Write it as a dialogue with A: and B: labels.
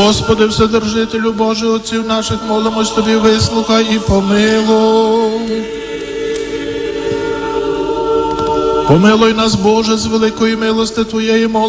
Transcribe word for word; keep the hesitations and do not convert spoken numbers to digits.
A: Господи, Вседержителю Боже, отців наших, молимось Тобі, вислухай і помилуй. Помилуй нас, Боже, з великої милости Твоєї, молимось.